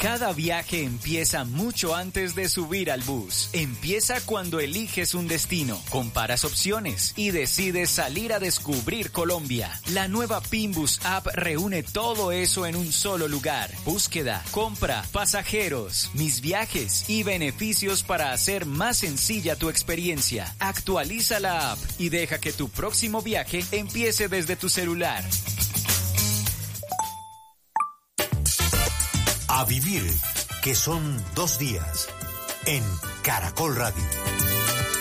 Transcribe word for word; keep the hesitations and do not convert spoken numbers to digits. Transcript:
Cada viaje empieza mucho antes de subir al bus. Empieza cuando eliges un destino, comparas opciones y decides salir a descubrir Colombia. La nueva Pinbus App reúne todo eso en un solo lugar. Búsqueda, compra, pasajeros, mis viajes y beneficios para hacer más sencilla tu experiencia. Actualiza la app y deja que tu próximo viaje empiece desde tu celular. A vivir, que son dos días, en Caracol Radio.